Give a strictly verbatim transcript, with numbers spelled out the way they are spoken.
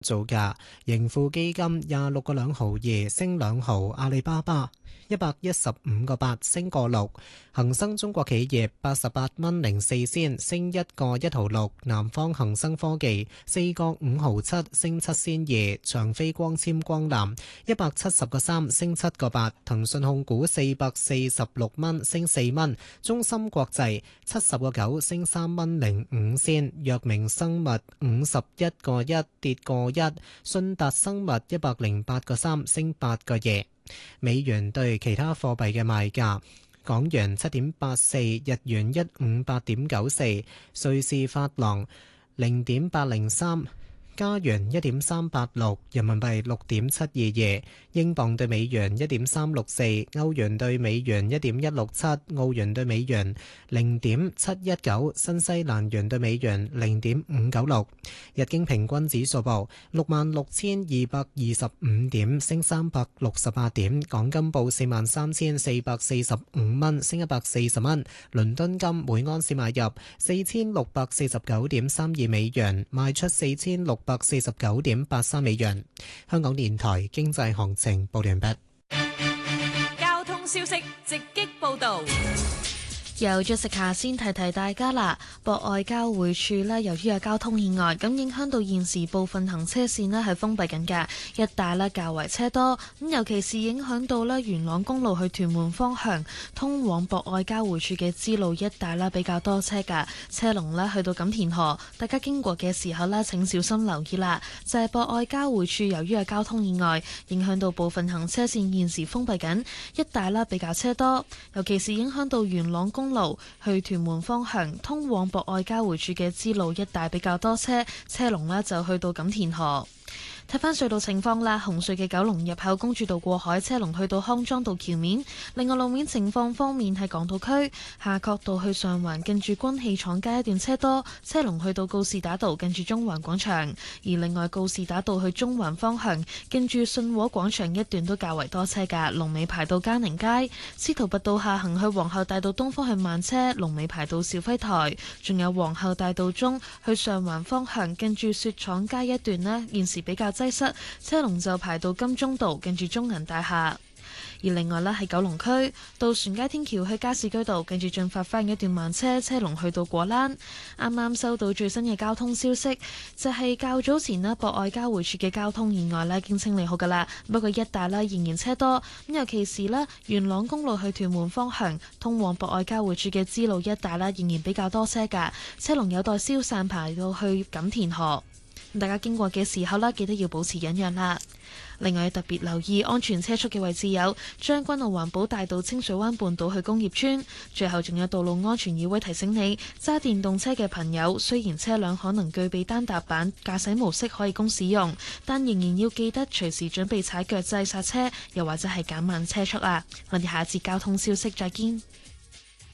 造價，盈富基金廿六個兩毫二升兩毫，阿里巴巴一百一十五個八升個六，恒生中國企業八十八蚊零四仙升一個一毫六，南方恒生科技四個五毫七升七仙二，長飛光纖光纜一百七十個三升七個八，騰訊控股四百四十六蚊升四蚊，中芯國際七十個九升三蚊零五仙，藥明生物五十一個一跌個一，信達生物一百零八個三升八個二。美元對其他貨幣嘅賣價：港元七點八四，日元一五八點九四，瑞士法郎零點八零三，加元一點三八六，人民幣六點七二二，英鎊對美元一點三六四，歐元對美元一點一六七，澳元對美元零點七一九，新西蘭元對美元零點五九六。日經平均指數報六萬六千二百二十五點，升三百六十八點。港金報四萬三千四百四十五蚊，升一百四十蚊。倫敦金每安士買入四千六百四十九點三二美元，賣出四千六百四十九點八三美元。香港電台經濟行情報完畢。 交通消息直擊報道。 由咗食下先提提大家啦，博愛交匯處呢，由於有交通意外，咁影響到現時部分行車線呢係封閉緊㗎，一帶呢較為車多，咁尤其是影響到呢元朗公路去屯門方向，通往博愛交匯處嘅支路一帶呢比較多車㗎，車龍呢去到錦田河，大家經過嘅時候呢請小心留意啦。就係博愛交匯處由於有交通意外，影響到部分行車線現時封閉緊，一帶呢比較車多，尤其是影響到元朗公路去屯門方向通往博愛交匯處嘅支路一帶比較多車，車龍呢就去到錦田河。睇返隧道情況啦，紅隧嘅九龍入口公主道過海車龍去到康莊道橋面。另外路面情況方面，喺港島區夏慤道去上環近住軍器廠街一段車多，車龍去到告士打道近住中環廣場。而另外告士打道去中環方向近住信和廣場一段都較為多車㗎，龍尾排到嘉寧街。司徒拔道下行去皇后大道東方向慢車，龍尾排到肇輝台。仲有皇后大道中去上環方向近住雪廠街一段呢，現時比較擠塞，車龍就排到金鐘道，近住中銀大廈。而另外呢，喺九龍區渡船街天橋去加士居道，近住進發翻一段慢車，車龍去到果欄。啱啱收到最新嘅交通消息，就係、是、較早前呢博愛交匯處嘅交通意外呢已經清理好噶啦，不過一帶呢仍然車多，咁尤其是呢元朗公路去屯門方向通往博愛交匯處嘅支路一帶呢仍然比較多車噶，車龍有待消散排到去錦田河。大家經過嘅時候呢，記得要保持忍讓啦。另外特別留意安全車速嘅位置有將軍澳環保大道清水灣半島去工業村。最後仲有道路安全議會提醒你，揸電動車嘅朋友，雖然車輛可能具備單踏板駕駛模式可以供使用，但仍然要記得隨時準備踩腳掣剎車，又或者係減慢車速啊。我哋下一節交通消息再見。